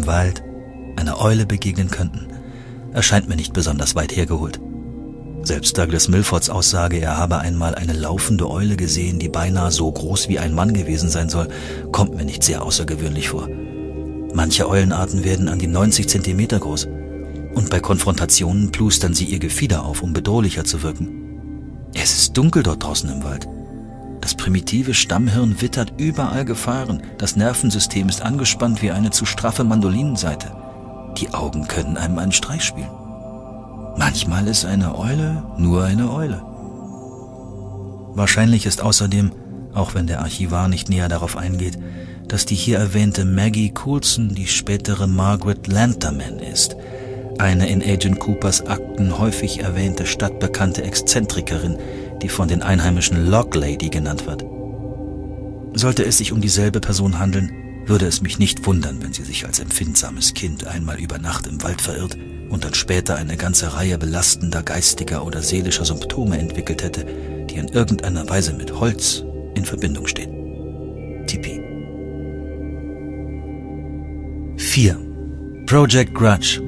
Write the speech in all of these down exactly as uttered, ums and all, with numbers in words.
im Wald einer Eule begegnen könnten, erscheint mir nicht besonders weit hergeholt. Selbst Douglas Milfords Aussage, er habe einmal eine laufende Eule gesehen, die beinahe so groß wie ein Mann gewesen sein soll, kommt mir nicht sehr außergewöhnlich vor. Manche Eulenarten werden an die neunzig Zentimeter groß und bei Konfrontationen plustern sie ihr Gefieder auf, um bedrohlicher zu wirken. Es ist dunkel dort draußen im Wald. Das primitive Stammhirn wittert überall Gefahren. Das Nervensystem ist angespannt wie eine zu straffe Mandolinensaite. Die Augen können einem einen Streich spielen. Manchmal ist eine Eule nur eine Eule. Wahrscheinlich ist außerdem, auch wenn der Archivar nicht näher darauf eingeht, dass die hier erwähnte Maggie Coulson die spätere Margaret Lanterman ist, eine in Agent Coopers Akten häufig erwähnte stadtbekannte Exzentrikerin, die von den Einheimischen Lock Lady genannt wird. Sollte es sich um dieselbe Person handeln, würde es mich nicht wundern, wenn sie sich als empfindsames Kind einmal über Nacht im Wald verirrt und dann später eine ganze Reihe belastender geistiger oder seelischer Symptome entwickelt hätte, die in irgendeiner Weise mit Holz in Verbindung stehen. Tipi. vier. Project Grudge.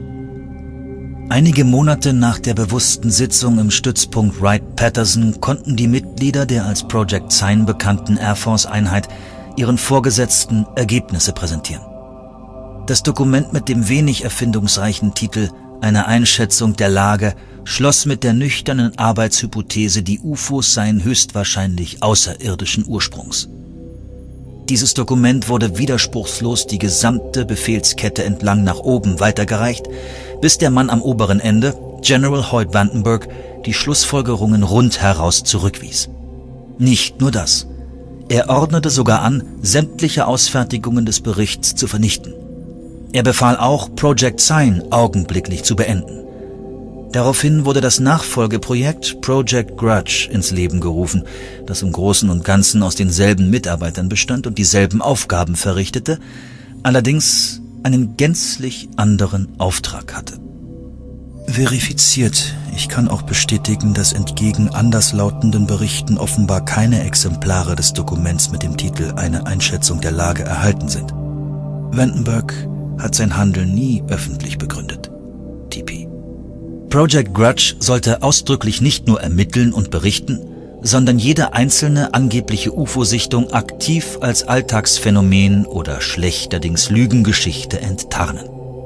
Einige Monate nach der bewussten Sitzung im Stützpunkt Wright-Patterson konnten die Mitglieder der als Project Sign bekannten Air Force-Einheit ihren Vorgesetzten Ergebnisse präsentieren. Das Dokument mit dem wenig erfindungsreichen Titel »Eine Einschätzung der Lage« schloss mit der nüchternen Arbeitshypothese, die U F Os seien höchstwahrscheinlich außerirdischen Ursprungs. Dieses Dokument wurde widerspruchslos die gesamte Befehlskette entlang nach oben weitergereicht, bis der Mann am oberen Ende, General Hoyt Vandenberg, die Schlussfolgerungen rundheraus zurückwies. Nicht nur das. Er ordnete sogar an, sämtliche Ausfertigungen des Berichts zu vernichten. Er befahl auch, Project Sign augenblicklich zu beenden. Daraufhin wurde das Nachfolgeprojekt Project Grudge ins Leben gerufen, das im Großen und Ganzen aus denselben Mitarbeitern bestand und dieselben Aufgaben verrichtete, allerdings einen gänzlich anderen Auftrag hatte. Verifiziert. Ich kann auch bestätigen, dass entgegen anderslautenden Berichten offenbar keine Exemplare des Dokuments mit dem Titel »Eine Einschätzung der Lage« erhalten sind. Vandenberg hat sein Handeln nie öffentlich begründet. T P. Project Grudge sollte ausdrücklich nicht nur ermitteln und berichten, sondern jede einzelne angebliche U F O-Sichtung aktiv als Alltagsphänomen oder schlechterdings Lügengeschichte enttarnen.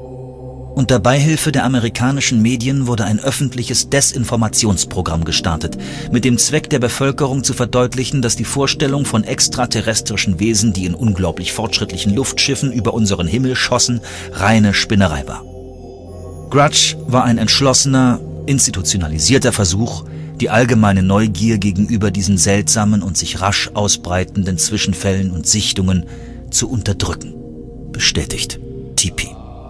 Unter Beihilfe der amerikanischen Medien wurde ein öffentliches Desinformationsprogramm gestartet, mit dem Zweck der Bevölkerung zu verdeutlichen, dass die Vorstellung von extraterrestrischen Wesen, die in unglaublich fortschrittlichen Luftschiffen über unseren Himmel schossen, reine Spinnerei war. Grudge war ein entschlossener, institutionalisierter Versuch, die allgemeine Neugier gegenüber diesen seltsamen und sich rasch ausbreitenden Zwischenfällen und Sichtungen zu unterdrücken. Bestätigt. T P.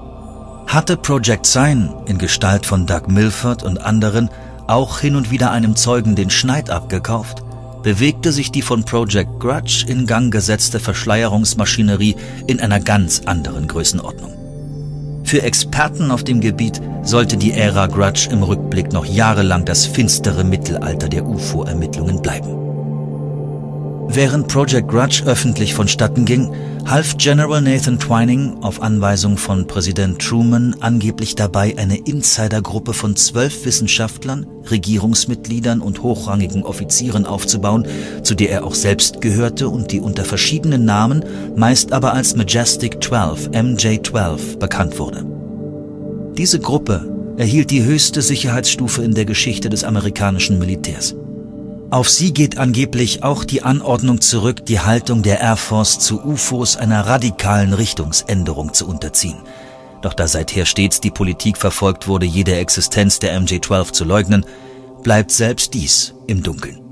Hatte Project Sign in Gestalt von Doug Milford und anderen auch hin und wieder einem Zeugen den Schneid abgekauft, bewegte sich die von Project Grudge in Gang gesetzte Verschleierungsmaschinerie in einer ganz anderen Größenordnung. Für Experten auf dem Gebiet sollte die Ära Grudge im Rückblick noch jahrelang das finstere Mittelalter der U F O-Ermittlungen bleiben. Während Project Grudge öffentlich vonstatten ging, half General Nathan Twining auf Anweisung von Präsident Truman angeblich dabei, eine Insidergruppe von zwölf Wissenschaftlern, Regierungsmitgliedern und hochrangigen Offizieren aufzubauen, zu der er auch selbst gehörte und die unter verschiedenen Namen, meist aber als Majestic zwölf, M J zwölf, bekannt wurde. Diese Gruppe erhielt die höchste Sicherheitsstufe in der Geschichte des amerikanischen Militärs. Auf sie geht angeblich auch die Anordnung zurück, die Haltung der Air Force zu U F Os einer radikalen Richtungsänderung zu unterziehen. Doch da seither stets die Politik verfolgt wurde, jede Existenz der M J zwölf zu leugnen, bleibt selbst dies im Dunkeln.